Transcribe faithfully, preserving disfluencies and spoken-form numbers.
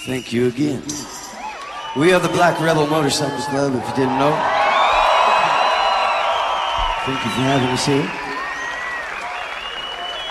Thank you again. We are the Black Rebel Motorcycle Club, if you didn't know. Thank you for having us here.